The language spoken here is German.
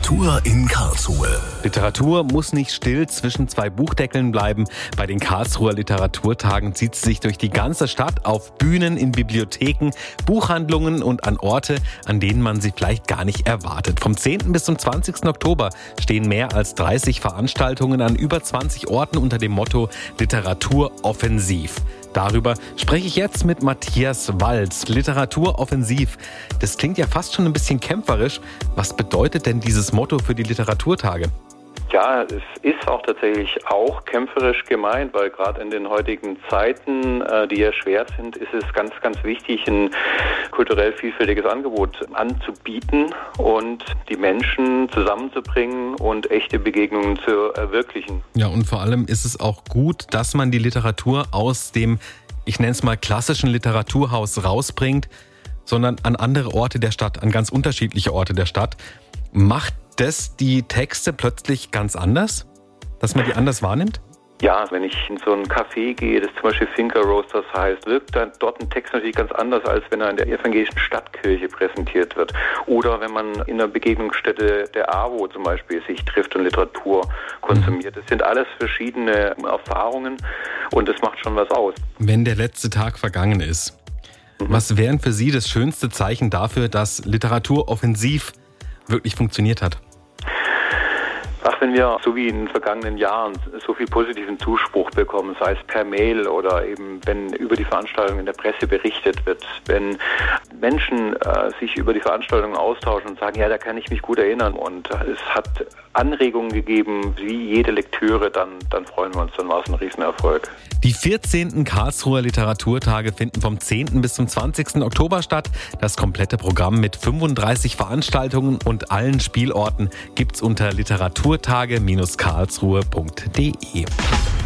Kultur in Karlsruhe. Literatur muss nicht still zwischen zwei Buchdeckeln bleiben. Bei den Karlsruher Literaturtagen zieht sie sich durch die ganze Stadt auf Bühnen, in Bibliotheken, Buchhandlungen und an Orte, an denen man sie vielleicht gar nicht erwartet. Vom 10. bis zum 20. Oktober stehen mehr als 30 Veranstaltungen an über 20 Orten unter dem Motto Literatur offensiv. Darüber spreche ich jetzt mit Matthias Walz. Literatur offensiv. Das klingt ja fast schon ein bisschen kämpferisch. Was bedeutet denn dieses Motto für die Literaturtage? Ja, es ist auch tatsächlich auch kämpferisch gemeint, weil gerade in den heutigen Zeiten, die ja schwer sind, ist es ganz, ganz wichtig, ein kulturell vielfältiges Angebot anzubieten und die Menschen zusammenzubringen und echte Begegnungen zu erwirklichen. Ja, und vor allem ist es auch gut, dass man die Literatur aus dem, ich nenne es mal, klassischen Literaturhaus rausbringt, sondern an andere Orte der Stadt, an ganz unterschiedliche Orte der Stadt. Macht das die Texte plötzlich ganz anders? Dass man die anders wahrnimmt? Ja, wenn ich in so ein Café gehe, das zum Beispiel Finker Roasters heißt, wirkt dann dort ein Text natürlich ganz anders, als wenn er in der evangelischen Stadtkirche präsentiert wird. Oder wenn man in einer Begegnungsstätte der AWO zum Beispiel sich trifft und Literatur konsumiert. Das sind alles verschiedene Erfahrungen und das macht schon was aus. Wenn der letzte Tag vergangen ist, was wären für Sie das schönste Zeichen dafür, dass Literatur offensiv wirklich funktioniert hat? Ach, wenn wir, so wie in den vergangenen Jahren, so viel positiven Zuspruch bekommen, sei es per Mail oder eben, wenn über die Veranstaltung in der Presse berichtet wird, wenn Menschen sich über die Veranstaltung austauschen und sagen, ja, da kann ich mich gut erinnern und es hat Anregungen gegeben, wie jede Lektüre, dann freuen wir uns, dann war es ein Riesenerfolg. Die 14. Karlsruher Literaturtage finden vom 10. bis zum 20. Oktober statt. Das komplette Programm mit 35 Veranstaltungen und allen Spielorten gibt's unter literaturtage-karlsruhe.de.